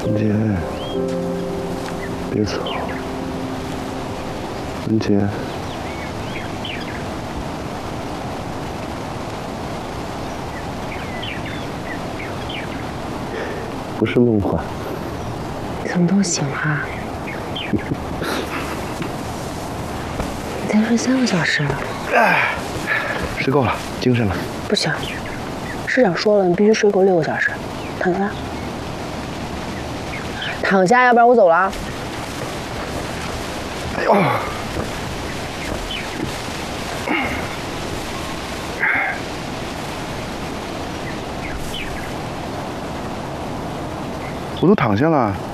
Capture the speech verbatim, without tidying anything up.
文杰，别走，文杰。 不是梦幻， 你怎么都醒了？你才睡三个小时， 睡够了，精神了。 不行，市长说了，你必须睡够六个小时。躺下，躺下，要不然我走了啊！ 哎呦！我都躺下了。